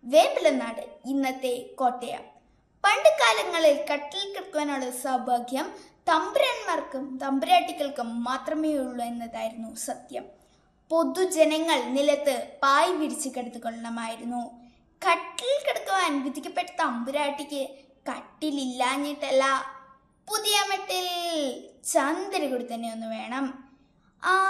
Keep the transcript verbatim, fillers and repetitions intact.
വേമ്പലനാട് ഇന്നത്തെ കോട്ടയം. പണ്ട് കാലങ്ങളിൽ കട്ടിൽ കിടക്കുവാനുള്ള സൗഭാഗ്യം തമ്പുരാന്മാർക്കും തമ്പുരാട്ടികൾക്കും മാത്രമേ ഉള്ളൂ എന്നതായിരുന്നു സത്യം. പൊതുജനങ്ങൾ നിലത്ത് പായ് വിരിച്ച് കിടത്തുകൊള്ളണമായിരുന്നു. കട്ടിൽ കിടക്കുവാൻ വിധിക്കപ്പെട്ട തമ്പുരാട്ടിക്ക് കട്ടിലില്ലാഞ്ഞിട്ടല്ല, പുതിയ മട്ടിൽ ചന്ദനകുടി തന്നെ ഒന്ന് വേണം. ആ